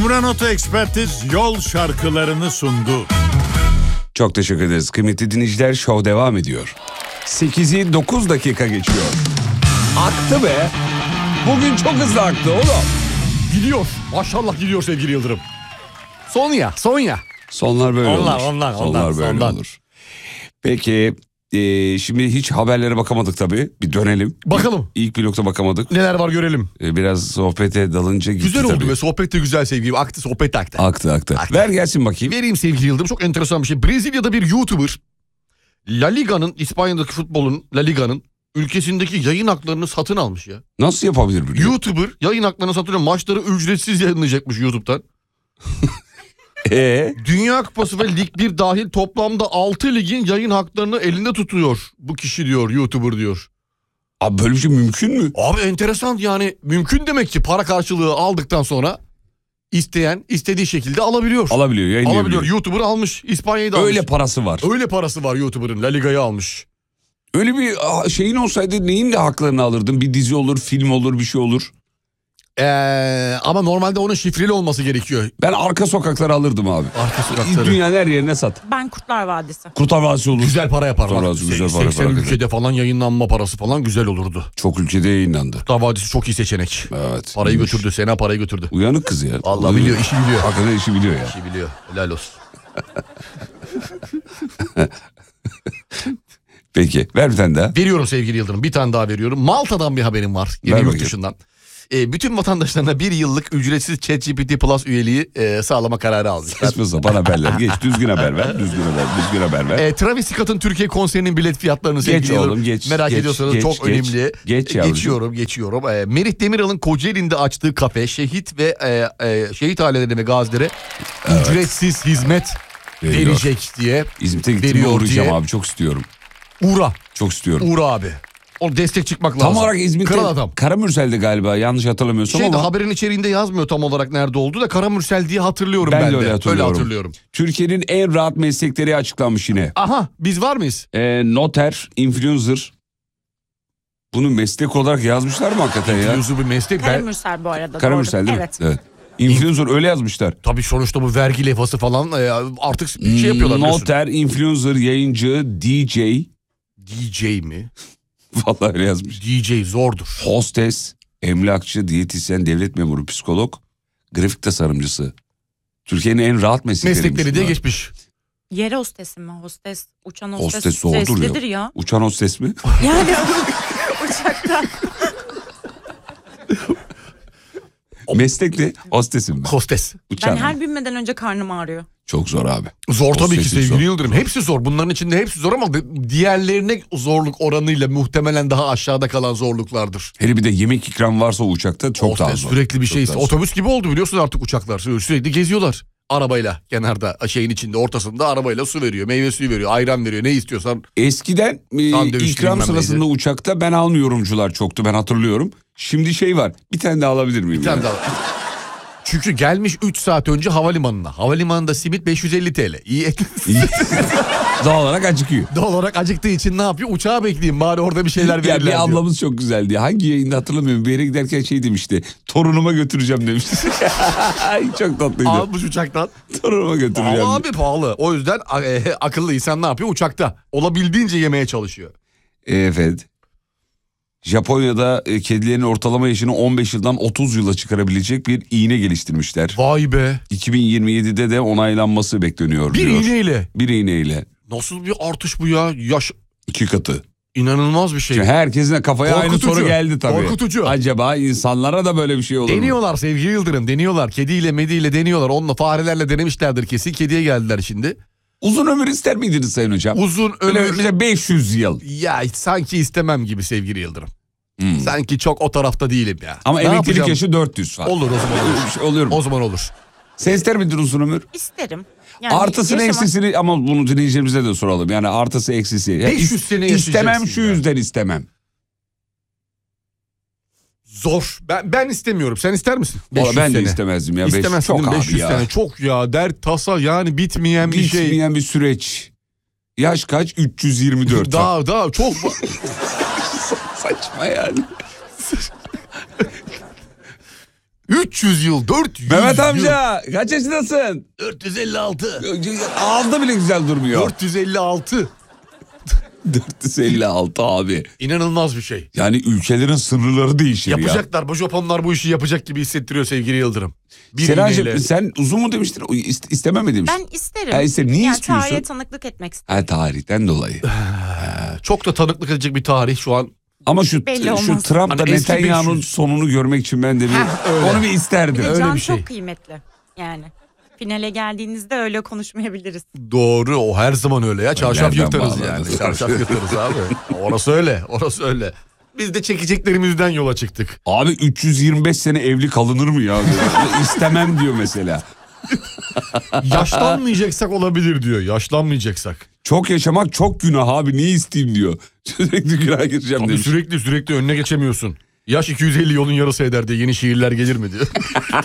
Umran Oto Ekspertiz yol şarkılarını sundu. Çok teşekkür ederiz. Kıymetli dinleyiciler, şov devam ediyor. 8'i 9 dakika geçiyor. Aktı be. Bugün çok hızlı aktı oğlum. Gidiyor. Maşallah gidiyor sevgili Yıldırım. Son ya. Sonlar böyle olur. Sonlar böyle olur. Peki şimdi hiç haberlere bakamadık tabii. Bir dönelim. Bakalım. İlk blokta bakamadık. Neler var görelim. Biraz sohbete dalınca gitti güzel tabii. oldu ve sohbet de güzel sevgilim. Sohbet aktı. Aktı. Ver gelsin bakayım. Vereyim sevgili Yıldırım. Çok enteresan bir şey. Brezilya'da bir YouTuber La Liga'nın, İspanya'daki futbolun La Liga'nın ülkesindeki yayın haklarını satın almış ya. Nasıl yapabilir bunu? YouTuber yayın haklarını satın alıyor. Maçları ücretsiz yayınlayacakmış YouTube'dan. Dünya Kupası ve Lig 1 dahil toplamda 6 ligin yayın haklarını elinde tutuyor bu kişi diyor, YouTuber diyor. Abi böyle bir şey mümkün mü? Abi enteresan, yani mümkün demek ki para karşılığı aldıktan sonra isteyen istediği şekilde alabiliyor. Yayınlayabiliyor. YouTuber almış, İspanya'yı da almış. Öyle parası var. Öyle parası var YouTuber'ın, La Liga'yı almış. Öyle bir şeyin olsaydı neyin de haklarını alırdın? Bir dizi olur, film olur, bir şey olur. Ama normalde onun şifreli olması gerekiyor. Ben Arka Sokakları alırdım abi. Arka Sokakları. Dünyanın her yerine sat. Ben Kurtlar Vadisi. Kurtlar Vadisi olur. Güzel para yapar. Kurtlar Vadisi güzel para 80 yapar. ülkede falan yayınlanma parası falan güzel olurdu. Çok ülkede yayınlandı. Kurtlar Vadisi çok iyi seçenek. Evet. Parayı götürdü. Sena parayı götürdü. Uyanık kız ya. Vallahi biliyor, işi biliyor. Hakikaten işi biliyor ya. İşi biliyor. Helal olsun. Peki ver bir tane daha. Veriyorum sevgili Yıldırım. Bir tane daha veriyorum. Malta'dan bir haberim var. Yine yurt dışından. Bütün vatandaşlarına bir yıllık ücretsiz ChatGPT Plus üyeliği sağlama kararı almışlar. Saçma sapan haberler. Geç, düzgün haber ver. Düzgün haber ver. Travis Scott'ın Türkiye konserinin bilet fiyatlarını geç oğlum, geç. Merak ediyorsanız çok önemli. Geçiyorum. Merih Demiral'ın Kocaeli'nde açtığı kafe şehit ve şehit ailelerine ve gazilere ücretsiz hizmet verecek diye. İzmit'e gittiğimde uğrayacağım abi, çok istiyorum. Uğra. Çok istiyorum. Uğra abi. O destek çıkmak lazım. Tam olarak İzmit'te Kral adam. Karamürsel'de galiba, yanlış hatırlamıyorsam ama. Haberin içeriğinde yazmıyor tam olarak nerede olduğu da, Karamürsel diye hatırlıyorum ben de. Öyle hatırlıyorum. Türkiye'nin en rahat meslekleri açıklanmış yine. Aha, biz var mıyız? Noter, influencer. Bunu meslek olarak yazmışlar mı hakikaten ya? Influencer bir meslek. Karamürsel bu arada. Karamürsel değil mi? Evet. Influencer öyle yazmışlar. Tabii sonuçta bu vergi levhası falan artık şey yapıyorlar. Noter, influencer, yayıncı, DJ. DJ mi? Vallahi öyle yazmış. DJ zordur. Hostes, emlakçı, diyetisyen, devlet memuru, psikolog, grafik tasarımcısı. Türkiye'nin en rahat meslekleri diye geçmiş. Yer hostesi mi? Hostes, uçan hostes. Hostes zordur ya. Uçan hostes mi? Yani uçakta. Meslek ne? Hostesim ben. Hostes. Ben her binmeden önce karnım ağrıyor. Çok zor abi. Zor tabii ki sevgili Yıldırım. Hepsi zor. Bunların içinde hepsi zor ama diğerlerine zorluk oranıyla muhtemelen daha aşağıda kalan zorluklardır. Hele bir de yemek ikram varsa uçakta çok daha zor. Sürekli bir şey. Otobüs gibi oldu biliyorsun artık uçaklar. Sürekli geziyorlar. Arabayla kenarda, şeyin içinde, ortasında arabayla su veriyor. Meyve suyu veriyor. Ayran veriyor. Ne istiyorsan. Eskiden ikram sırasında uçakta ben almıyorumcular çoktu. Ben hatırlıyorum. Şimdi şey var. Bir tane daha alabilir miyim? Bir tane daha. Çünkü gelmiş 3 saat önce havalimanına. Havalimanında simit 550 TL. İyi. Doğal olarak acıkıyor. Doğal olarak acıktığı için ne yapıyor? Uçağı bekleyeyim bari, orada bir şeyler verirler diyor. Bir ablamız çok güzeldi. Hangi yayında hatırlamıyorum. Bir yere giderken şey demişti. Torunuma götüreceğim demişti. Çok tatlıydı. Almış uçaktan. Torunuma götüreceğim. Pahalı abi, pahalı. O yüzden akıllı insan ne yapıyor? Uçakta. Olabildiğince yemeye çalışıyor. Evet. Japonya'da kedilerin ortalama yaşını 15 yıldan 30 yıla çıkarabilecek bir iğne geliştirmişler. Vay be. 2027'de de onaylanması bekleniyor. Bir iğneyle. Bir iğneyle. Nasıl bir artış bu ya? 2 katı. İnanılmaz bir şey. Şimdi herkesin kafaya aynı soru geldi tabii. Korkutucu. Acaba insanlara da böyle bir şey olur mu? Deniyorlar sevgili Yıldırım, deniyorlar. Kediyle mediyle deniyorlar. Onunla farelerle denemişlerdir kesin. Kediye geldiler şimdi. Uzun ömür ister miydiniz Sayın Hocam? Uzun ömür. Böyle 500 yıl. Ya sanki istemem gibi sevgili Yıldırım. Sanki çok o tarafta değilim ya. Ama emeklilik yaşı 400 falan. Olur o zaman olur. Oluyor mu? O zaman olur. Sen ister miydin uzun ömür? İsterim. Yani artısını eksisini ama bunu dinleyicilerimize de soralım. Yani artısı eksisi. 500 sene yaşayacaksın. İstemem şu yüzden istemem. Zor. Ben istemiyorum. Sen ister misin? 500 ben sene. de istemezdim ya. İstemezsin çok 500 abi sene. ya. Çok ya. Dert tasa yani bitmeyen bir şey. Bitmeyen bir süreç. Yaş kaç? 324. Daha çok. Saçma yani. 300 yıl, 400 Mehmet yıl. amca kaç yaşındasın? 456. Ağızda bile güzel durmuyor. 456. 456 abi. İnanılmaz bir şey. Yani ülkelerin sınırları değişir ya. Yapacaklar. Bu Japonlar bu işi yapacak gibi hissettiriyor sevgili Yıldırım. Senancığım sen uzun mu demiştin? İstemem mi demiştin? Ben isterim. Ha, isterim. Niye istiyorsun? Tarihe tanıklık etmek isterim. Ha, tarihten dolayı. Çok da tanıklık edecek bir tarih şu an. Ama şu Belli olmaz. Trump'la Hani eski Netanyahu'nun 500. sonunu görmek için ben de onu bir Bir isterdim. de Öyle can bir şey. çok kıymetli. Yani finale geldiğinizde öyle konuşmayabiliriz. Doğru, o her zaman öyle ya. Çarşaf Nereden yırtarız bağladın? yani. Çarşaf yırtarız abi. Orası öyle. Orası öyle. Biz de çekeceklerimizden yola çıktık. Abi 325 sene evli kalınır mı ya? İstemem diyor mesela. Yaşlanmayacaksak olabilir diyor. Yaşlanmayacaksak. Çok yaşamak çok günah abi, niye isteyeyim diyor. Sürekli günah gireceğim Abi demiş. sürekli önüne geçemiyorsun. Yaş 250 yolun yarısı eder diye yeni şiirler gelir mi diyor.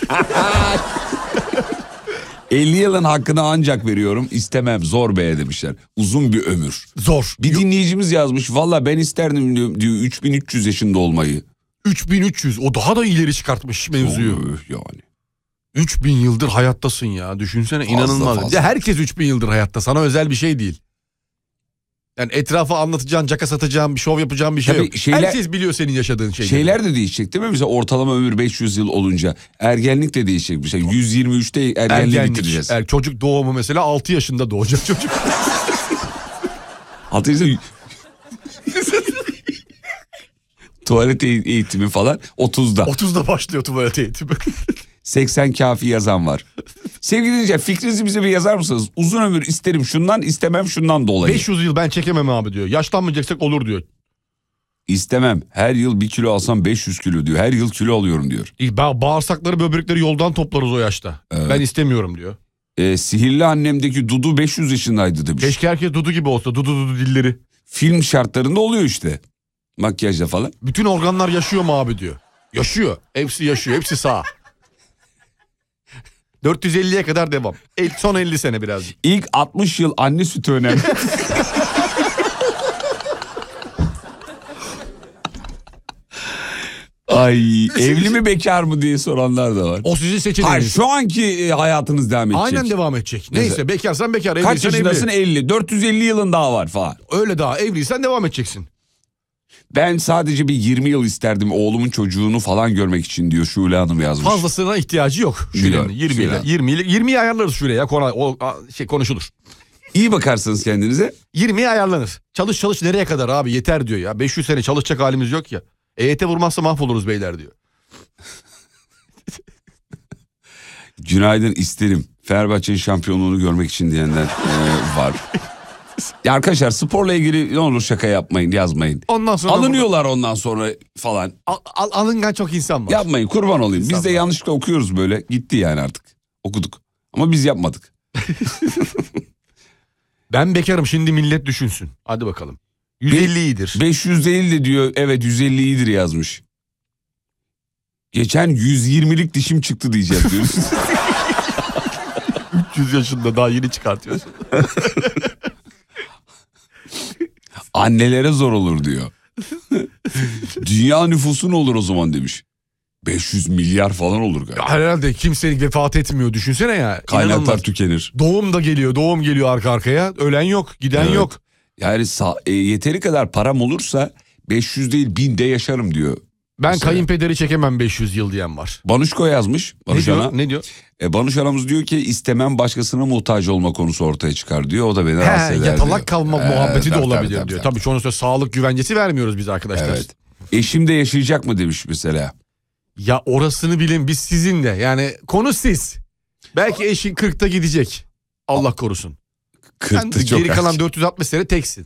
50 yılın hakkını ancak veriyorum, istemem, zor be demişler. Uzun bir ömür. Zor. Bir dinleyicimiz yazmış, valla ben isterdim diyor 3300 yaşında olmayı. 3300, o daha da ileri çıkartmış mevzuyu. Yani. 3000 yıldır hayattasın ya, düşünsene, inanılmaz. fazla. Ya herkes 3000 yıldır hayatta, sana özel bir şey değil. Yani etrafa anlatacağın, caka satacağın, bir şov yapacağın bir şey Tabii yok. Herkes biliyor senin yaşadığın şeyleri. Şeyler de değişecek değil mi? Mesela ortalama ömür 500 yıl olunca ergenlik de değişecek. Mesela 123'te ergenliği bitireceğiz. Çocuk doğumu mesela 6 yaşında doğacak çocuk. 6 yaşında tuvalet eğitimi falan 30'da. 30'da başlıyor tuvalet eğitimi. 80 kafi yazan var. Sevgili dinleyiciler, fikrinizi bize bir yazar mısınız? Uzun ömür isterim şundan, istemem şundan dolayı. 500 yıl ben çekemem abi diyor. Yaşlanmayacaksak olur diyor. İstemem. Her yıl 1 kilo alsam 500 kilo diyor. Her yıl kilo alıyorum diyor. Bağırsakları, böbrekleri yoldan toplarız o yaşta. Evet. Ben istemiyorum diyor. Sihirli annemdeki Dudu 500 yaşındaydı demiş. Keşke herkes Dudu gibi olsa. Dudu dilleri. Film şartlarında oluyor işte. Makyajla falan. Bütün organlar yaşıyor mu abi diyor. Yaşıyor. Hepsi yaşıyor. Hepsi sağ. 450'ye kadar devam. Son 50 sene birazcık. İlk 60 yıl anne sütü önemli. Ay, evli mi bekar mı diye soranlar da var. O sizin Hayır, seçeneğiniz. şu anki hayatınız devam edecek. Aynen devam edecek. Neyse, bekarsan bekar, Kaç evliysen yaşındasın? evli. 50. 450 yılın daha var falan. Öyle daha, evliysen devam edeceksin. Ben sadece bir 20 yıl isterdim oğlumun çocuğunu falan görmek için diyor Şule Hanım yazmış. Fazlasına ihtiyacı yok. Biliyorum, 20 ile. 20'yi ayarlarız şuraya ya, konuşulur. İyi bakarsınız kendinize. 20'ye ayarlanır. Çalış nereye kadar abi, yeter diyor ya. 500 sene çalışacak halimiz yok ya. EYT vurmazsa mahvoluruz beyler diyor. Günaydın, isterim. Fenerbahçe'nin şampiyonluğunu görmek için diyenler var. Ya arkadaşlar, sporla ilgili ne olur şaka yapmayın, yazmayın. Ondan sonra Alınıyorlar ondan sonra falan. alıngan çok insan var. Yapmayın, kurban olayım. Biz de var. yanlışlıkla okuyoruz böyle. Gitti yani artık. Okuduk. Ama biz yapmadık. Ben bekarım, şimdi millet düşünsün. Hadi bakalım. 150 iyidir. 500 değil de diyor, evet 150 iyidir yazmış. Geçen 120'lik dişim çıktı diyeceğim diyor. 300 yaşında daha yeni çıkartıyorsun. Annelere zor olur diyor. Dünya nüfusu ne olur o zaman demiş. 500 milyar falan olur galiba. Herhalde kimse vefat etmiyor, düşünsene ya. Kaynaklar İnanılmaz. tükenir. Doğum geliyor arka arkaya. Ölen yok, giden Evet. yok. Yani yeteri kadar param olursa 500 değil 1000'de yaşarım diyor. Ben Mesela. kayınpederi çekemem 500 yıl diyen var. Banuşko yazmış. Ne Banuş Ana. diyor? Ne diyor? Banuş Anamız diyor ki istemem başkasına muhtaç olma konusu ortaya çıkar diyor. O da beni rahatsız eder Yatalak diyor. kalma muhabbeti de tabii, olabilir tabii, diyor. tabii. Tabii sonuçta sağlık güvencesi vermiyoruz biz arkadaşlar. Evet. Eşim de yaşayacak mı demiş mesela. Ya orasını bilin, biz sizinle. Yani konu siz. Belki eşin 40'ta gidecek. Allah korusun. 40'ta Sen çok geri kalan az. 460 sene teksin.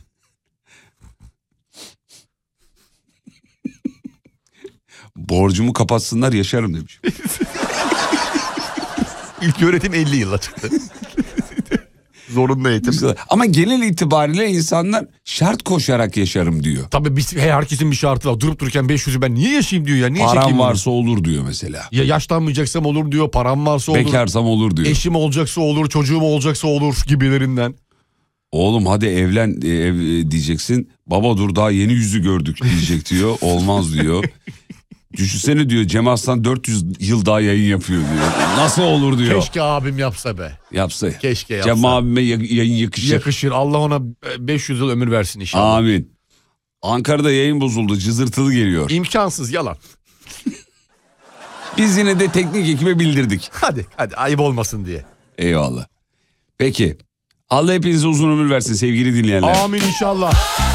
Borcumu kapatsınlar yaşarım demiş. İlk öğretim 50 yıla çıktı. Zorunlu eğitim. Ama genel itibariyle insanlar şart koşarak yaşarım diyor. Tabii herkesin bir şartı var. Durup dururken 500'ü ben niye yaşayayım diyor ya. Niye Param çekeyim bunu? varsa olur diyor mesela. Ya yaşlanmayacaksam olur diyor. Param varsa olur. Bekarsam olur diyor. Eşim olacaksa olur. Çocuğum olacaksa olur gibilerinden. Oğlum hadi evlen diyeceksin. Baba dur daha yeni yüzü gördük diyecek diyor. Olmaz diyor. Düşünsene diyor, Cem Arslan 400 yıl daha yayın yapıyor diyor. Nasıl olur diyor. Keşke abim yapsa be. Yapsa. Keşke yapsa. Cem abime yayın yakışır. Yakışır. Allah ona 500 yıl ömür versin inşallah. Amin. Ankara'da yayın bozuldu. Cızırtılı geliyor. İmkansız, yalan. Biz yine de teknik ekibe bildirdik. Hadi ayıp olmasın diye. Eyvallah. Peki. Allah hepinize uzun ömür versin sevgili dinleyenler. Amin inşallah.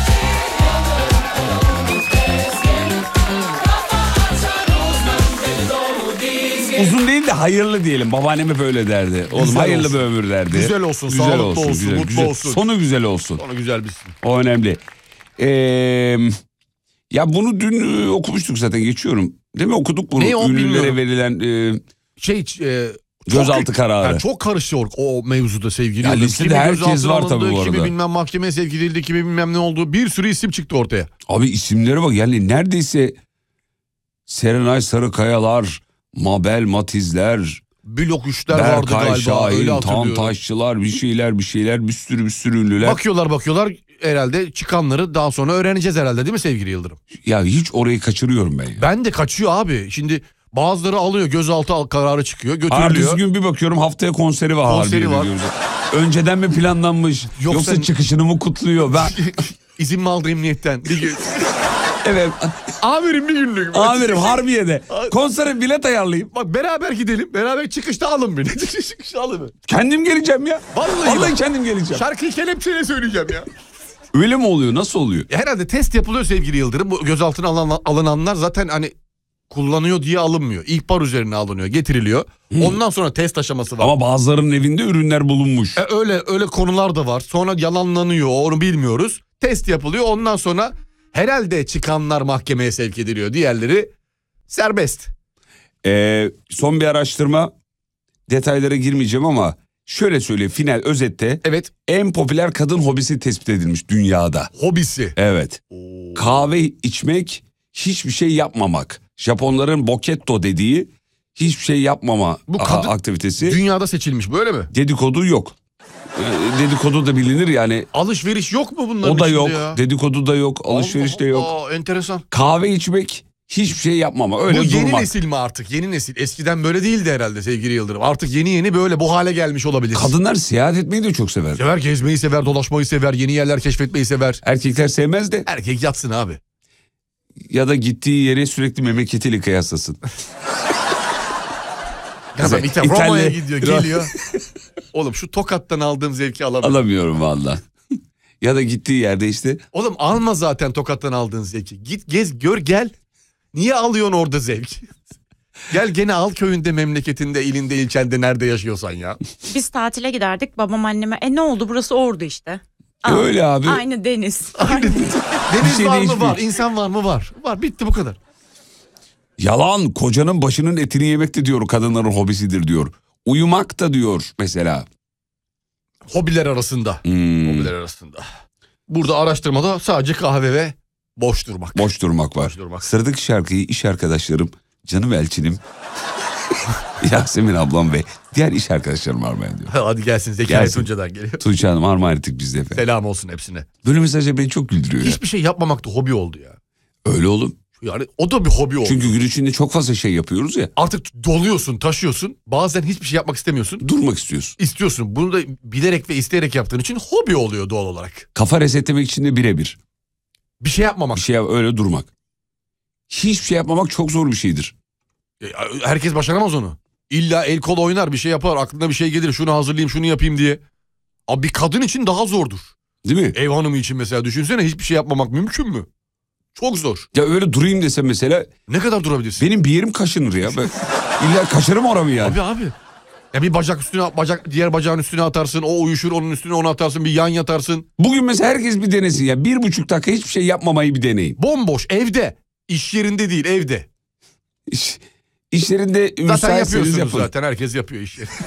Uzun değil de hayırlı diyelim. Babaannem hep öyle derdi. Oğlum Güzel hayırlı olsun. bir ömür derdi. Güzel olsun, sağlıklı olsun, mutlu olsun. Sonu güzel olsun. Sonu güzel bitsin. O önemli. Ya bunu dün okumuştuk zaten, geçiyorum. Değil mi, okuduk bunu? Ne o, Ünlülere bilmiyorum. verilen gözaltı kararı. Yani çok karışıyor o mevzuda sevgili. Ya listede herkes var tabii bu arada. Kimi bilmem mahkemeye sevk edildi, kimi bilmem ne oldu. Bir sürü isim çıktı ortaya. Abi isimlere bak, yani neredeyse Serenay Sarıkayalar, Mabel Matizler, Blok 3'ler vardı Berkay galiba. Öyle Şahin, hatırlıyorum. Tantaşçılar, bir şeyler, bir sürü ünlüler. Bakıyorlar herhalde çıkanları daha sonra öğreneceğiz herhalde, değil mi sevgili Yıldırım? Ya hiç orayı kaçırıyorum ben ya. Ben de kaçıyor abi. Şimdi bazıları alıyor, gözaltı kararı çıkıyor, götürülüyor. Ertesi gün bir bakıyorum haftaya konseri var. Konseri var. Önceden mi planlanmış yoksa çıkışını mı kutluyor? Ben... İzin mi aldı emniyetten? Bir gün. Evet. Amirim bir günlük. Amirim Harbiye'de konsere bilet ayarlayayım. Bak beraber gidelim. Beraber çıkışta alın beni. Çıkışta alın beni. Kendim geleceğim ya. Vallahi kendim geleceğim. Şarkıyı kelepçeyle söyleyeceğim ya. Öyle mi oluyor? Nasıl oluyor? Herhalde test yapılıyor sevgili Yıldırım. Bu gözaltına alınanlar zaten hani kullanıyor diye alınmıyor. İhbar üzerine alınıyor, getiriliyor. Ondan sonra test aşaması var. Ama bazılarının evinde ürünler bulunmuş. Öyle konular da var. Sonra yalanlanıyor, onu bilmiyoruz. Test yapılıyor. Ondan sonra herhalde çıkanlar mahkemeye sevk ediliyor. Diğerleri serbest. Son bir araştırma, detaylara girmeyeceğim ama şöyle söyleyeyim, final özette Evet. en popüler kadın hobisi tespit edilmiş dünyada. Hobisi. Evet. Kahve içmek, hiçbir şey yapmamak. Japonların boketto dediği hiçbir şey yapmama Bu kadın aktivitesi. Dünyada seçilmiş, böyle mi? Dedikodu yok. Dedikodu da bilinir yani. Alışveriş yok mu bunların O da içinde yok. ya? Dedikodu da yok. Alışveriş de yok. Allah, enteresan. Kahve içmek, hiçbir şey yapmama. Öyle Bu yeni durmak. nesil mi artık? Yeni nesil. Eskiden böyle değildi herhalde sevgili Yıldırım. Artık yeni böyle bu hale gelmiş olabilir. Kadınlar seyahat etmeyi de çok sever. Sever, gezmeyi sever, dolaşmayı sever, yeni yerler keşfetmeyi sever. Erkekler sevmez de. Erkek yatsın abi. Ya da gittiği yere sürekli memleketiyle kıyaslasın. Adam İtalya- Roma'ya gidiyor, geliyor. Oğlum şu Tokat'tan aldığım zevki alamıyorum. Alamıyorum valla. Ya da gittiği yerde işte. Oğlum alma zaten Tokat'tan aldığın zevki. Git gez gör gel. Niye alıyorsun orada zevk? Gel gene al köyünde, memleketinde, ilinde, ilçende, nerede yaşıyorsan ya. Biz tatile giderdik, babam anneme ne oldu, burası Ordu işte. Öyle abi. Aynı deniz. Deniz şey var mı değişmiyor. var, insan var mı var. Var, bitti bu kadar. Yalan, kocanın başının etini yemek de diyor kadınların hobisidir diyor. Uyumak da diyor mesela. Hobiler arasında. Hobiler arasında. Burada araştırmada sadece kahve ve boş durmak. Boş durmak var. Boş durmak. Sıradaki şarkıyı iş arkadaşlarım, canım Elçinim, Yasemin ablam ve diğer iş arkadaşlarım armağan ediyor. Hadi gelsin, Zekai Gelsin. Tunca'dan geliyor. Tuğçe Hanım armağan ettik biz de efendim. Selam olsun hepsine. Böyle mesajlar beni çok güldürüyor ya. Hiçbir şey yapmamak da hobi oldu ya. Öyle oğlum. Yani o da bir hobi oldu. Çünkü gün içinde çok fazla şey yapıyoruz ya. Artık doluyorsun, taşıyorsun. Bazen hiçbir şey yapmak istemiyorsun. Durmak istiyorsun. İstiyorsun. Bunu da bilerek ve isteyerek yaptığın için hobi oluyor doğal olarak. Kafa resetlemek için de birebir. Bir şey yapmamak. Bir şey öyle durmak. Hiçbir şey yapmamak çok zor bir şeydir. Herkes başaramaz onu. İlla el kol oynar, bir şey yapar, aklına bir şey gelir, şunu hazırlayayım, şunu yapayım diye. Abi bir kadın için daha zordur. Değil mi? Ev hanımı için mesela düşünsene, hiçbir şey yapmamak mümkün mü? Çok zor. Ya öyle durayım desem mesela, Ne kadar durabilirsin? benim bir yerim kaşınır ya. Ben illa kaşırım oramı yani. Abi. Ya bir bacak üstüne, diğer bacağın üstüne atarsın, o uyuşur, onun üstüne onu atarsın, bir yan yatarsın. Bugün mesela herkes bir denesin ya. 1,5 dakika hiçbir şey yapmamayı bir deneyin. Bomboş, evde. İş yerinde değil, evde. İşlerinde Zaten müsaitseniz yapıyorsunuz yapın. zaten, herkes yapıyor iş yerinde.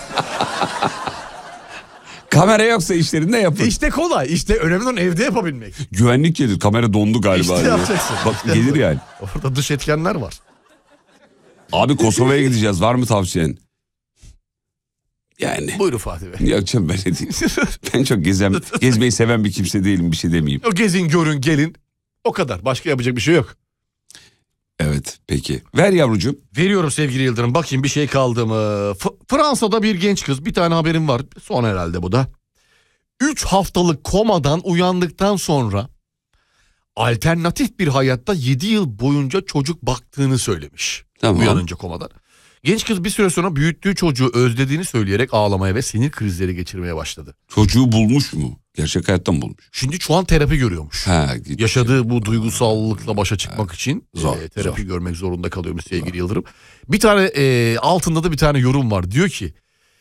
Kamera yoksa işlerinde yapın. İşte kolay, işte önemli olan evde yapabilmek. Güvenlik gelir. Kamera dondu galiba. İşte diyor. yapacaksın. Bak İşte gelir yani. Orada dış etkenler var. Abi Kosova'ya gideceğiz. Var mı tavsiyen? Yani. Buyurun Fatih Bey. Ya canım ben ne diyeyim. Ben çok gezmeyi seven bir kimse değilim, bir şey demeyeyim. O gezin, görün, gelin. O kadar. Başka yapacak bir şey yok. Evet peki. Ver yavrucuğum. Veriyorum sevgili Yıldırım. Bakayım bir şey kaldı mı? Fransa'da bir genç kız, bir tane haberim var. Son herhalde bu da. 3 haftalık komadan uyandıktan sonra alternatif bir hayatta 7 yıl boyunca çocuk baktığını söylemiş. Tamam. Uyanınca komadan. Genç kız bir süre sonra büyüttüğü çocuğu özlediğini söyleyerek ağlamaya ve sinir krizleri geçirmeye başladı. Çocuğu bulmuş mu? Gerçek hayattan bulmuş. Şimdi şu an terapi görüyormuş. Yaşadığı bu duygusallıkla başa çıkmak için terapi görmek zorunda kalıyormuş sevgili Yıldırım. Bir tane altında da bir tane yorum var. Diyor ki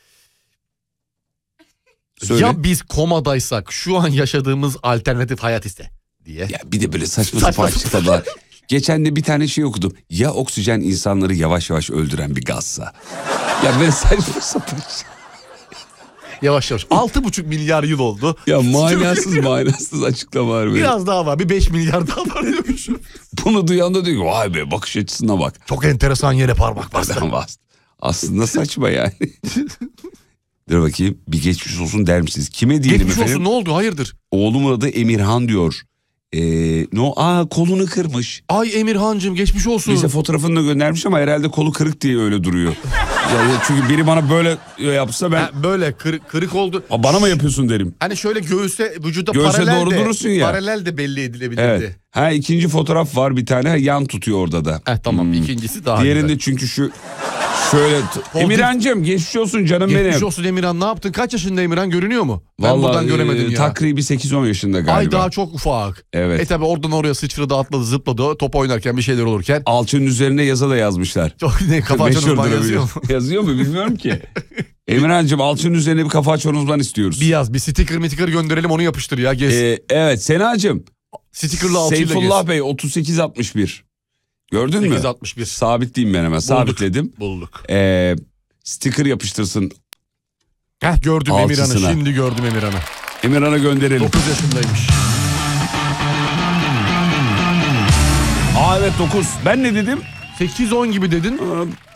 Söyle. ya biz komadaysak şu an yaşadığımız alternatif hayat ise diye. Ya bir de böyle saçma sapan açıklamalar. Geçen de bir tane şey okudum. Ya oksijen insanları yavaş yavaş öldüren bir gazsa. Ya böyle saçma sapan. Yavaş yavaş. 6,5 milyar yıl oldu. Ya manasız açıklamalar böyle. Biraz daha var. Bir 5 milyar daha var diyormuşum. Bunu duyan da diyor ki vay be bakış açısına bak. Çok enteresan yere parmak bastı. Aslında saçma yani. Dur bakayım bir geçmiş olsun der misiniz? Kime diyelim geçmiş efendim? Olsun ne oldu hayırdır? Oğlumun adı Emirhan diyor. Kolunu kırmış. Ay Emirhancığım geçmiş olsun. Bize fotoğrafını da göndermiş ama herhalde kolu kırık diye öyle duruyor. Yani çünkü biri bana böyle yapsa ben... böyle kırık oldu. Bana mı yapıyorsun derim. Hani şöyle vücuda göğüse paralel doğru de, durursun ya. Paralel de belli edilebilirdi. Evet. İkinci fotoğraf var bir tane yan tutuyor orada da. Tamam ikincisi daha Diğerinde güzel. çünkü şöyle... Emirhancığım geçmiş olsun canım benim. Geçmiş olsun Emirhan, ne yaptın? Kaç yaşında Emirhan, görünüyor mu? Ben buradan göremedim ya. Takribi 8-10 yaşında galiba. Ay daha çok ufak. Evet. Tabi oradan oraya sıçradı, atladı, zıpladı, top oynarken bir şeyler olurken. Alçının üzerine yazı da yazmışlar. Çok ne kafa açan uzman yazıyor mu? Yazıyor mu bilmiyorum ki. Emirhancığım alçının üzerine bir kafa açan uzman istiyoruz. Bir yaz, bir sticker gönderelim, onu yapıştır ya, gez. Evet Senacığım. Sticker'lı alçıyla gez. Seyfullah Bey 3861. Gördün mü? 3861. Sabitleyeyim ben hemen. Sabitledim. Bulduk. Sticker yapıştırsın. Gördüm Alçısına. Emirhan'ı. Şimdi gördüm Emirhan'ı. Emirhan'a gönderelim. 9 yaşındaymış. Evet 9. Ben ne dedim? 8-10 gibi dedin.